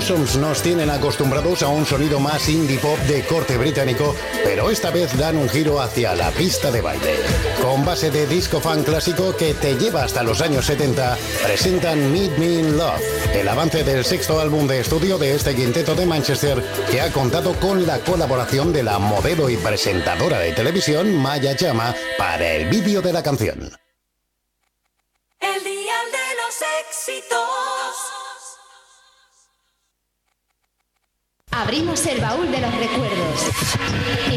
Blossoms nos tienen acostumbrados a un sonido más indie pop de corte británico, pero esta vez dan un giro hacia la pista de baile. Con base de disco funk clásico que te lleva hasta los años 70, presentan Meet Me in Love, el avance del sexto álbum de estudio de este quinteto de Manchester, que ha contado con la colaboración de la modelo y presentadora de televisión Maya Jama para el vídeo de la canción. El dial de los éxitos. Abrimos el baúl de los recuerdos.